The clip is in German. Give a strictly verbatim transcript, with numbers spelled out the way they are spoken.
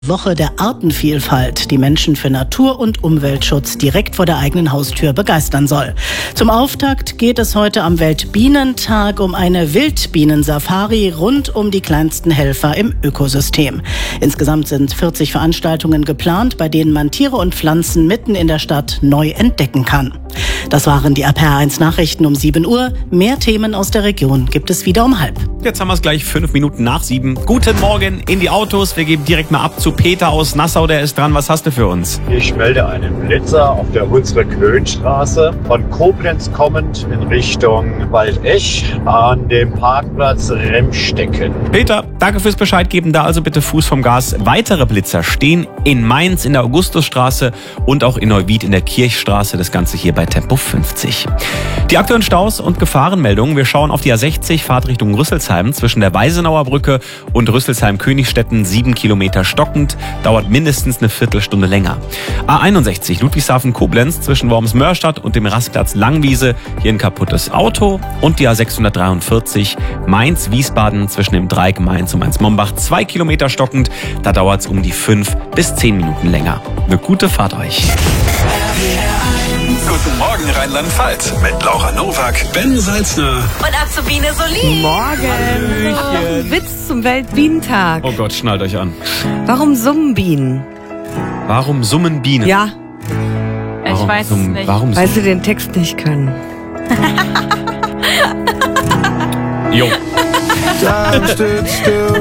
Woche der Artenvielfalt, die Menschen für Natur- und Umweltschutz direkt vor der eigenen Haustür begeistern soll. Zum Auftakt geht es heute am Weltbienentag um eine Wildbienen-Safari rund um die kleinsten Helfer im Ökosystem. Insgesamt sind vierzig Veranstaltungen geplant, bei denen man Tiere und Pflanzen mitten in der Stadt neu entdecken kann. Das waren die A P R eins Nachrichten um sieben Uhr. Mehr Themen aus der Region gibt es wieder um halb. Jetzt haben wir es gleich fünf Minuten nach sieben. Guten Morgen in die Autos. Wir geben direkt mal ab zu Peter aus Nassau. Der ist dran. Was hast du für uns? Ich melde einen Blitzer auf der Hunsrück-Höhenstraße von Koblenz kommend in Richtung Waldech an dem Parkplatz Remstecken. Peter, danke fürs Bescheid geben. Da also bitte Fuß vom Gas. Weitere Blitzer stehen in Mainz in der Augustusstraße und auch in Neuwied in der Kirchstraße. Das Ganze hier bei Tempo fünfzig. Die aktuellen Staus und Gefahrenmeldungen. Wir schauen auf die A sechzig, Fahrt Richtung Rüsselsheim zwischen der Weisenauer Brücke und Rüsselsheim-Königstetten. Sieben Kilometer stockend, dauert mindestens eine Viertelstunde länger. A einundsechzig, Ludwigshafen-Koblenz zwischen Worms-Mörstadt und dem Rastplatz Langwiese. Hier ein kaputtes Auto. Und die A sechshundertdreiundvierzig, Mainz-Wiesbaden zwischen dem Dreieck Mainz und Mainz-Mombach. Zwei Kilometer stockend, da dauert es um die fünf bis zehn Minuten länger. Eine gute Fahrt euch. Guten Morgen Rheinland-Pfalz mit Laura Nowak, Ben Salzner und Azubine Solin. Morgen. Oh, Witz zum Weltbienentag. Oh Gott, schnallt euch an. Warum summen Bienen? Warum summen Bienen? Ja. Ich warum weiß summen, es nicht. Warum Weil summen? sie den Text nicht können. Jo. Time stood still.